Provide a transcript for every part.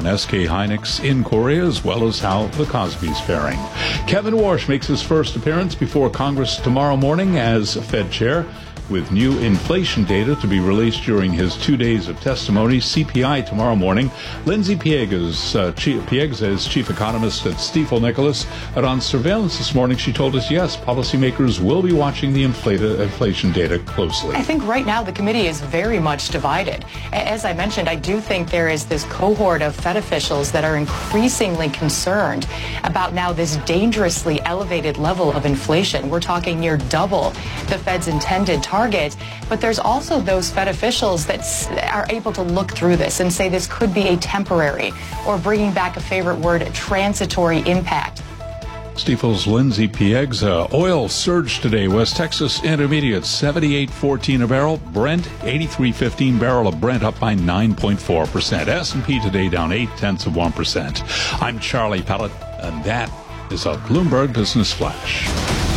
on SK Hynix in Korea, as well as how the Cosby's faring. Kevin Warsh makes his first appearance before Congress tomorrow morning as Fed chair, with new inflation data to be released during his 2 days of testimony. CPI tomorrow morning. Lindsay Piegs is chief economist at Stifel Nicolaus. And on surveillance this morning, she told us, yes, policymakers will be watching the inflation data closely. I think right now the committee is very much divided. As I mentioned, I do think there is this cohort of Fed officials that are increasingly concerned about now this dangerously elevated level of inflation. We're talking near double the Fed's intended target, but there's also those Fed officials that are able to look through this and say this could be a temporary, or bringing back a favorite word, transitory impact. Stifel's Lindsay Piegs. Oil surged today. West Texas Intermediate, $78.14 a barrel. Brent, $83.15 barrel of Brent, up by 9.4%. S&P today down 0.8%. I'm Charlie Pellet, and that is a Bloomberg Business Flash.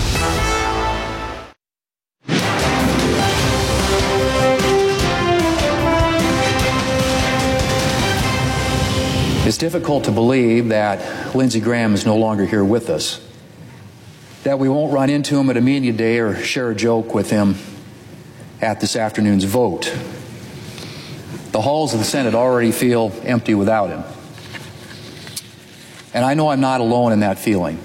It's difficult to believe that Lindsey Graham is no longer here with us, that we won't run into him at a media day or share a joke with him at this afternoon's vote. The halls of the Senate already feel empty without him. And I know I'm not alone in that feeling.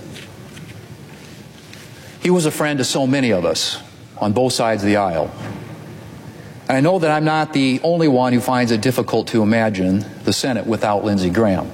He was a friend to so many of us on both sides of the aisle. And I know that I'm not the only one who finds it difficult to imagine the Senate without Lindsey Graham.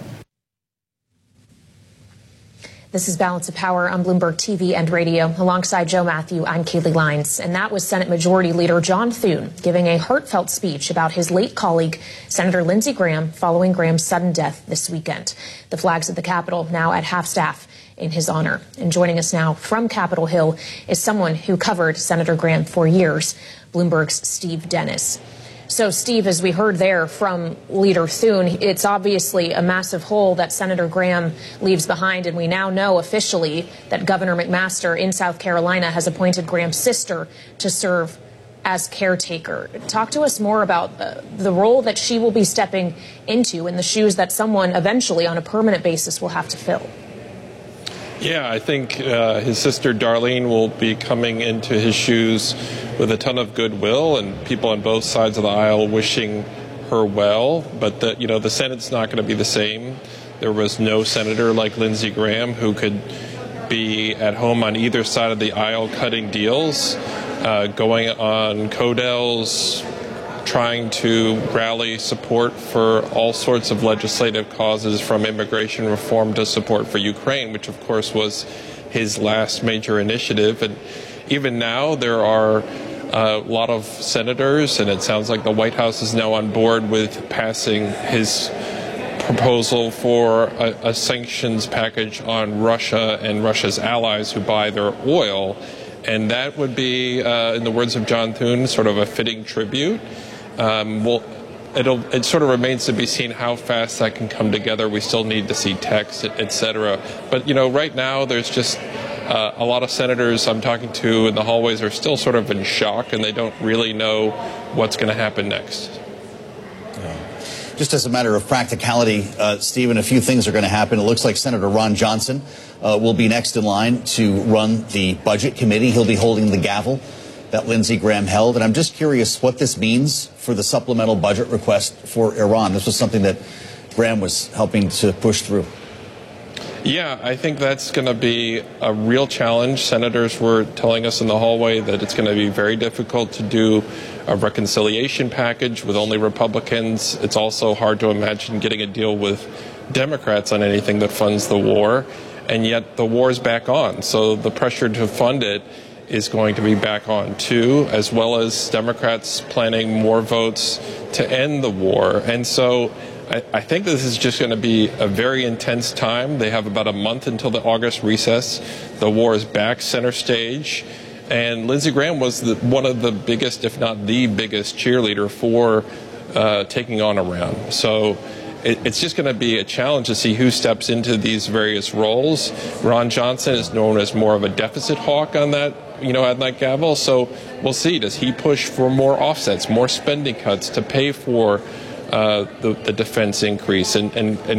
This is Balance of Power on Bloomberg TV and radio. Alongside Joe Matthew, I'm Kaylee Lyons. And that was Senate Majority Leader John Thune giving a heartfelt speech about his late colleague, Senator Lindsey Graham, following Graham's sudden death this weekend. The flags at the Capitol now at half-staff in his honor. And joining us now from Capitol Hill is someone who covered Senator Graham for years, Bloomberg's Steve Dennis. So, Steve, as we heard there from Leader Thune, it's obviously a massive hole that Senator Graham leaves behind, and we now know officially that Governor McMaster in South Carolina has appointed Graham's sister to serve as caretaker. Talk to us more about the role that she will be stepping into in the shoes that someone eventually on a permanent basis will have to fill. Yeah, I think his sister Darlene will be coming into his shoes with a ton of goodwill, and people on both sides of the aisle wishing her well. But the Senate's not going to be the same. There was no senator like Lindsey Graham who could be at home on either side of the aisle cutting deals, going on codels, trying to rally support for all sorts of legislative causes, from immigration reform to support for Ukraine, which of course was his last major initiative. And even now there are a lot of senators, and it sounds like the White House is now on board with passing his proposal for a sanctions package on Russia and Russia's allies who buy their oil. And that would be, in the words of John Thune, sort of a fitting tribute. It sort of remains to be seen how fast that can come together. We still need to see text, et cetera. But, right now there's just a lot of senators I'm talking to in the hallways are still sort of in shock, and they don't really know what's going to happen next. Just as a matter of practicality, Stephen, a few things are going to happen. It looks like Senator Ron Johnson will be next in line to run the Budget Committee. He'll be holding the gavel that Lindsey Graham held. And I'm just curious what this means for the supplemental budget request for Iran. This was something that Graham was helping to push through. Yeah, I think that's going to be a real challenge. Senators were telling us in the hallway that it's going to be very difficult to do a reconciliation package with only Republicans. It's also hard to imagine getting a deal with Democrats on anything that funds the war. And yet the war is back on. So the pressure to fund it is going to be back on too, as well as Democrats planning more votes to end the war. And so I think this is just going to be a very intense time. They have about a month until the August recess. The war is back center stage. And Lindsey Graham was one of the biggest, if not the biggest, cheerleader for taking on Iran. So it's just going to be a challenge to see who steps into these various roles. Ron Johnson is known as more of a deficit hawk on that, on that gavel. So we'll see. Does he push for more offsets, more spending cuts to pay for the defense increase and